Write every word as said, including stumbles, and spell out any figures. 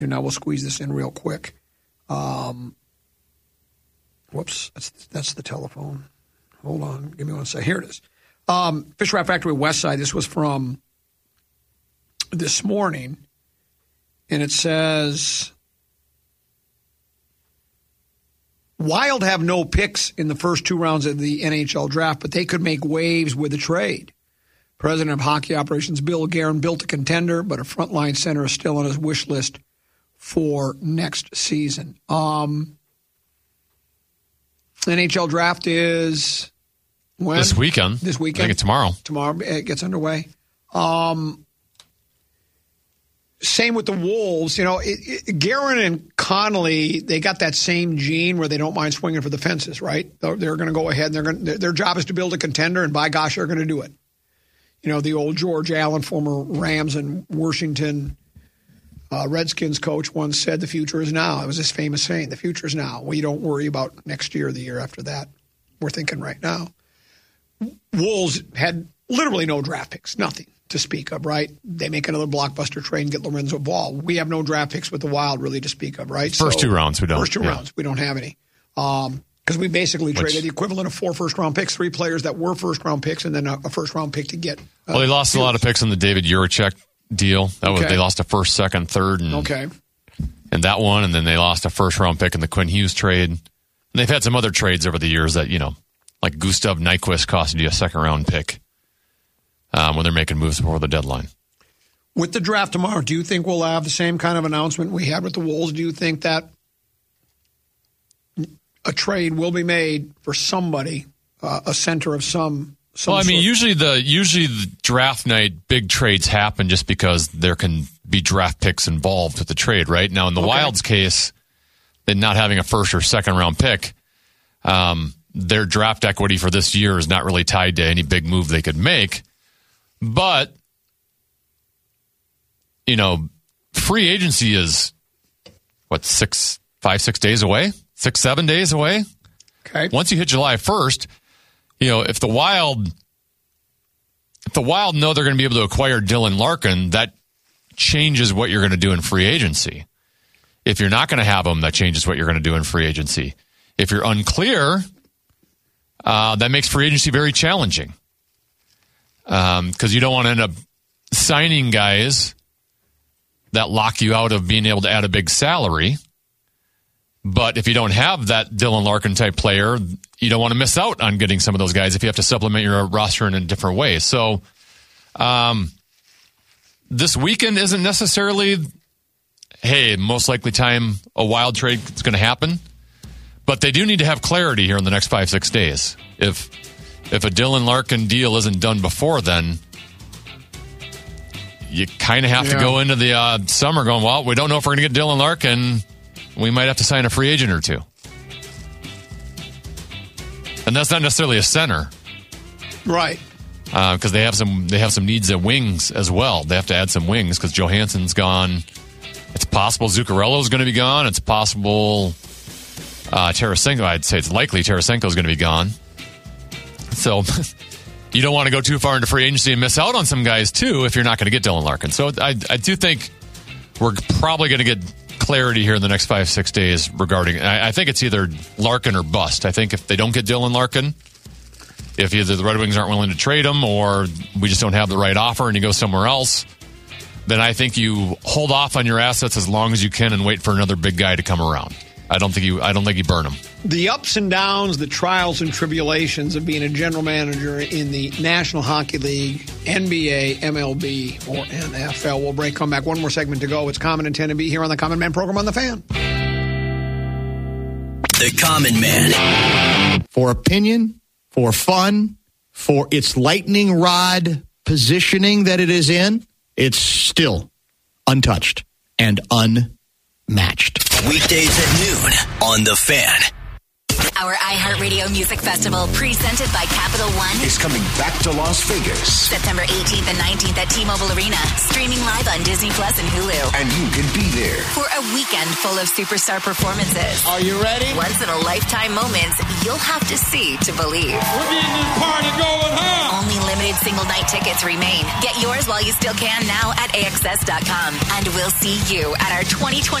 And now we'll squeeze this in real quick. Um, whoops, that's, that's the telephone. Hold on, give me one second. Here it is. Um, Fish Wrap Factory West Side. This was from this morning, and it says, Wild have no picks in the first two rounds of the N H L draft, but they could make waves with a trade. President of Hockey Operations Bill Guerin built a contender, but a frontline center is still on his wish list for next season. Um, N H L draft is when? This weekend. This weekend. I think it's tomorrow. Tomorrow it gets underway. Um, same with the Wolves. You know, it, it, Guerin and Connolly, they got that same gene where they don't mind swinging for the fences, right? They're, they're going to go ahead and they're going. Their, their job is to build a contender, and by gosh, they're going to do it. You know, the old George Allen, former Rams and Washington uh, Redskins coach, once said, "The future is now." It was his famous saying, "The future is now." We don't worry about next year or the year after that. We're thinking right now. Wolves had literally no draft picks, nothing to speak of, right? They make another blockbuster trade and get Lorenzo Ball. We have no draft picks with the Wild really to speak of, right? First so, two rounds, we don't. First two yeah. rounds, we don't have any. Um, because we basically Which, traded the equivalent of four first-round picks, three players that were first-round picks, and then a, a first-round pick to get. Uh, well, they lost fields. a lot of picks in the David Juracek deal. That was okay. They lost a first, second, third, and, okay. and that one, and then they lost a first-round pick in the Quinn Hughes trade. And they've had some other trades over the years that, you know, like Gustav Nyquist costed you a second-round pick um, when they're making moves before the deadline. With the draft tomorrow, do you think we'll have the same kind of announcement we had with the Wolves? Do you think that a trade will be made for somebody, uh, a center of some. some well, I mean, sort? usually the usually the draft night big trades happen just because there can be draft picks involved with the trade, right? Now, in the okay. Wild's case, they're not having a first or second round pick. Um, their draft equity for this year is not really tied to any big move they could make, but you know, free agency is what six, five, six days away. Six, seven days away. Okay. Once you hit July first, you know, if the Wild if the Wild know they're going to be able to acquire Dylan Larkin, that changes what you're going to do in free agency. If you're not going to have him, that changes what you're going to do in free agency. If you're unclear, uh, that makes free agency very challenging. Um, because you don't want to end up signing guys that lock you out of being able to add a big salary. But if you don't have that Dylan Larkin type player, you don't want to miss out on getting some of those guys if you have to supplement your roster in a different way. So um, this weekend isn't necessarily, hey, most likely time a Wild trade is going to happen. But they do need to have clarity here in the next five, six days. If if a Dylan Larkin deal isn't done before then, you kind of have yeah. to go into the uh, summer going, well, we don't know if we're going to get Dylan Larkin. We might have to sign a free agent or two. And that's not necessarily a center. Right. Because uh, they have some they have some needs at wings as well. They have to add some wings because Johansson's gone. It's possible Zuccarello's going to be gone. It's possible uh, Tarasenko, I'd say it's likely Tarasenko's going to be gone. So you don't want to go too far into free agency and miss out on some guys, too, if you're not going to get Dylan Larkin. So I, I do think we're probably going to get clarity here in the next five, six days regarding, I, I think it's either Larkin or bust. I think if they don't get Dylan Larkin, if either the Red Wings aren't willing to trade him or we just don't have the right offer and you go somewhere else, then I think you hold off on your assets as long as you can and wait for another big guy to come around. I don't think you I don't think you burn them. The ups and downs, the trials and tribulations of being a general manager in the National Hockey League, N B A, M L B, or N F L. We'll break, come back. One more segment to go. It's Common and ten to be here on the Common Man program on The Fan. The Common Man. For opinion, for fun, for its lightning rod positioning that it is in, it's still untouched and unmatched. Weekdays at noon on The Fan. Our iHeartRadio Music Festival, presented by Capital One, is coming back to Las Vegas. September eighteenth and nineteenth at T-Mobile Arena. Streaming live on Disney Plus and Hulu. And you can be there. For a week weekend full of superstar performances. Are you ready? Once-in-a-lifetime moments you'll have to see to believe. We're getting this party going, huh? Only limited single-night tickets remain. Get yours while you still can now at A X S dot com. And we'll see you at our twenty twenty